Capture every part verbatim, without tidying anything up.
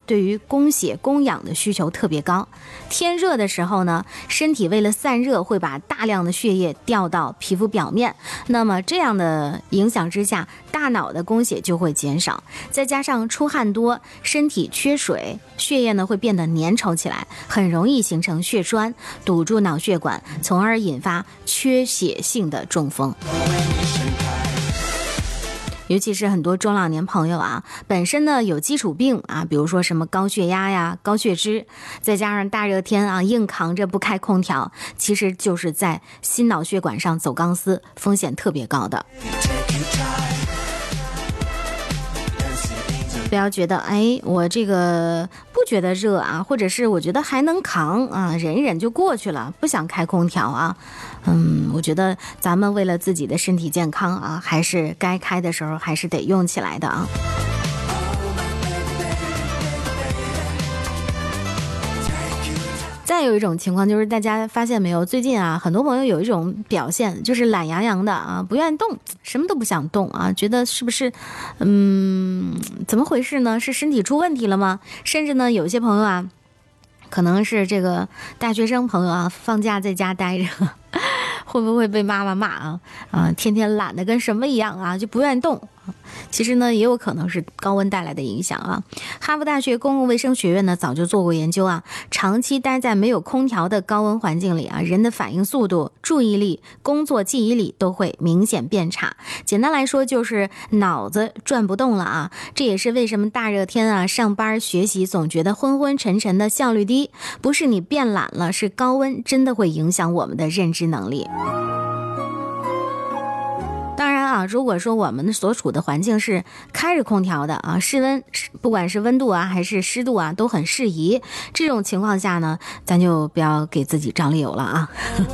对于供血供氧的需求特别高。天热的时候呢，身体为了散热会把大量的血液调到皮肤表面，那么这样的影响之下，大脑的供血就会减少，再加上出汗多，身体缺水，血液呢会变得粘稠起来，很容易形成血栓，堵住脑血管，从而引发缺血性的中风。尤其是很多中老年朋友啊，本身呢有基础病啊，比如说什么高血压呀、高血脂，再加上大热天啊硬扛着不开空调，其实就是在心脑血管上走钢丝，风险特别高的。不要觉得哎，我这个不觉得热啊，或者是我觉得还能扛啊，忍一忍就过去了，不想开空调啊。嗯，我觉得咱们为了自己的身体健康啊，还是该开的时候还是得用起来的啊。再有一种情况就是大家发现没有，最近啊很多朋友有一种表现，就是懒洋洋的啊，不愿意动，什么都不想动啊，觉得是不是嗯怎么回事呢？是身体出问题了吗？甚至呢有一些朋友啊，可能是这个大学生朋友啊，放假在家待着，会不会被妈妈骂啊？啊，天天懒得跟什么一样啊，就不愿意动。其实呢，也有可能是高温带来的影响啊。哈佛大学公共卫生学院呢，早就做过研究啊，长期待在没有空调的高温环境里啊，人的反应速度、注意力、工作记忆力都会明显变差。简单来说，就是脑子转不动了啊。这也是为什么大热天啊，上班学习总觉得昏昏沉沉的，效率低。不是你变懒了，是高温真的会影响我们的认知能力。当然啊，如果说我们所处的环境是开着空调的啊，室温不管是温度啊还是湿度啊都很适宜，这种情况下呢，咱就不要给自己张理由了啊。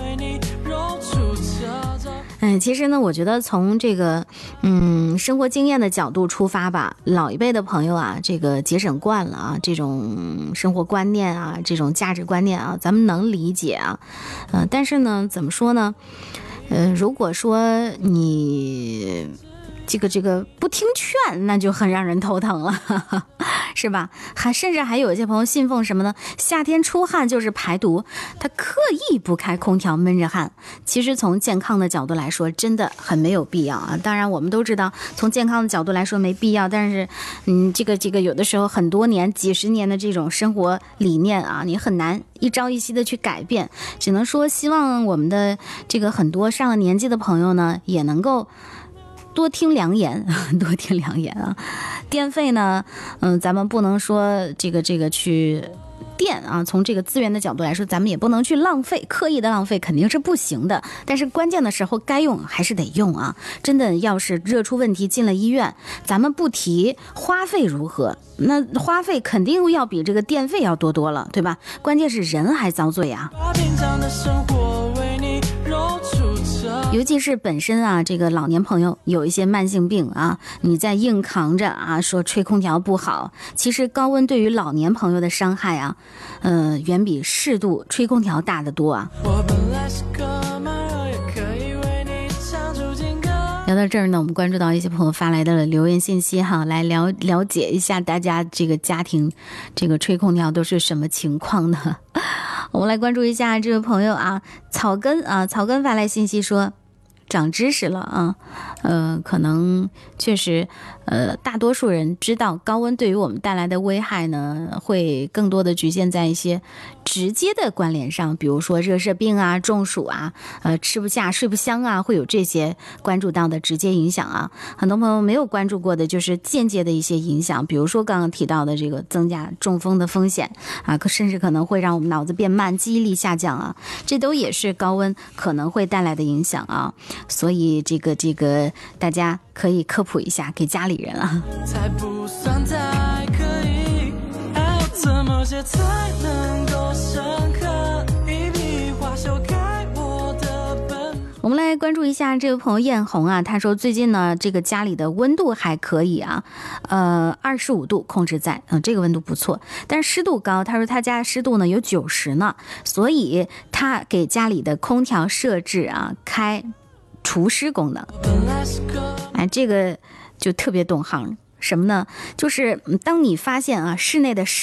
嗯，其实呢，我觉得从这个嗯生活经验的角度出发吧，老一辈的朋友啊，这个节省惯了啊，这种生活观念啊，这种价值观念啊，咱们能理解啊，嗯、呃，但是呢，怎么说呢？呃，如果说你这个这个不听劝，那就很让人头疼了，是吧？还甚至还有一些朋友信奉什么呢？夏天出汗就是排毒，他刻意不开空调闷着汗。其实从健康的角度来说，真的很没有必要啊。当然我们都知道，从健康的角度来说没必要，但是嗯，这个这个有的时候很多年、几十年的这种生活理念啊，你很难一朝一夕的去改变。只能说希望我们的这个很多上了年纪的朋友呢，也能够多听良言，多听良言啊！电费呢，嗯，咱们不能说这个这个去电啊，从这个资源的角度来说，咱们也不能去浪费，刻意的浪费肯定是不行的。但是关键的时候该用还是得用啊！真的，要是热出问题进了医院，咱们不提花费如何，那花费肯定要比这个电费要多多了，对吧？关键是人还遭罪啊！尤其是本身啊，这个老年朋友有一些慢性病啊，你在硬扛着啊，说吹空调不好，其实高温对于老年朋友的伤害啊，呃，远比适度吹空调大得多啊。聊到这儿呢，我们关注到一些朋友发来的留言信息哈，来了了解一下大家这个家庭这个吹空调都是什么情况呢？我们来关注一下这位朋友啊，草根啊，草根发来信息说，长知识了啊，呃，可能确实，呃，大多数人知道高温对于我们带来的危害呢，会更多的局限在一些直接的关联上，比如说热射病啊、中暑啊、呃吃不下、睡不香啊，会有这些关注到的直接影响啊。很多朋友没有关注过的就是间接的一些影响，比如说刚刚提到的这个增加中风的风险啊，可甚至可能会让我们脑子变慢、记忆力下降啊，这都也是高温可能会带来的影响啊。所以这个这个大家可以科普一下给家里人啊。才不算太可以，还要怎么写才能够深刻，一笔画修改我的本。我们来关注一下这位朋友艳红啊，他说最近呢这个家里的温度还可以啊，呃二十五度控制在，嗯、呃、这个温度不错，但是湿度高，他说他家湿度呢有九十呢，所以他给家里的空调设置啊开除湿功能。哎，这个就特别懂行，什么呢？就是当你发现啊室内的